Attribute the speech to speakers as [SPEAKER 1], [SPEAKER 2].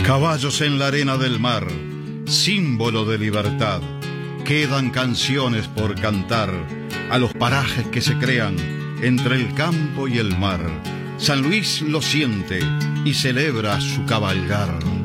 [SPEAKER 1] Caballos en la arena del mar, símbolo de libertad. Quedan canciones por cantar a los parajes que se crean entre el campo y el mar. San Luis lo siente y celebra su cabalgar.